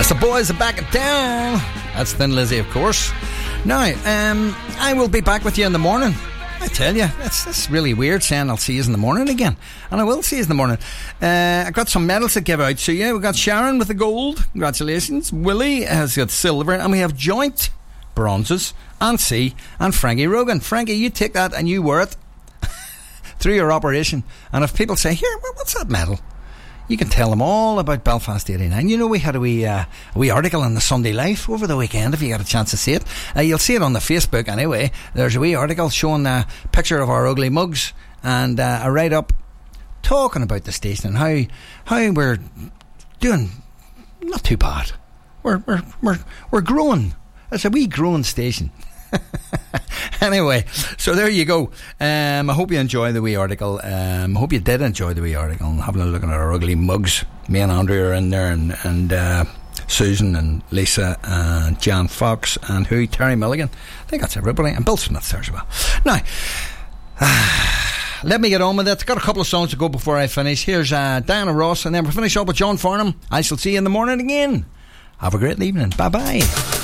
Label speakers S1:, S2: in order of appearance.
S1: The boys are back in town. That's Thin Lizzy, of course. Now, I will be back with you in the morning. I tell you, that's really weird saying I'll see you in the morning again. And I will see you in the morning. I got some medals to give out. So yeah, we've got Sharon with the gold. Congratulations. Willie has got silver. And we have joint bronzes and C and Frankie Rogan. Frankie, you take that and you wear it through your operation. And if people say, here, what's that medal? You can tell them all about Belfast 89. You know, we had a wee article in the Sunday Life over the weekend, if you got a chance to see it. You'll see it on the Facebook anyway. There's a wee article showing a picture of our ugly mugs and a write-up talking about the station and how we're doing not too bad. We're growing. It's a wee growing station. Anyway, so there you go. I hope you enjoy the wee article. I hope you did enjoy the wee article and having a look at our ugly mugs. Me and Andrea are in there, and Susan and Lisa and Jan Fox and Terry Milligan. I think that's everybody, and Bill Smith's there as well. Now, let me get on with it. Got a couple of songs to go before I finish. Here's Diana Ross, and then we'll finish up with John Farnham. I shall see you in the morning again. Have a great evening. Bye bye.